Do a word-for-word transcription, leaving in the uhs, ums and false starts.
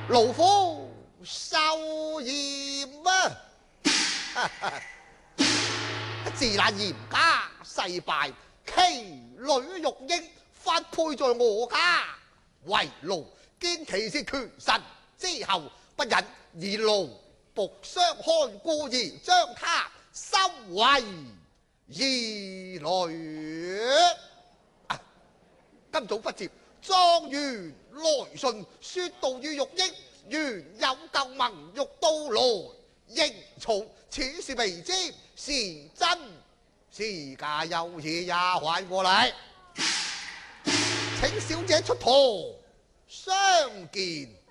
勞夫受嚴啊！自那嚴家世敗，其女玉英發配在我家，為奴見其是權臣之後，不忍以奴僕相看顧而將他收為兒女。啊、今早不接狀元來信，說道與玉英原有舊盟，欲到來應草。此事未知是真是假，有意也還過嚟，請小姐出堂相見。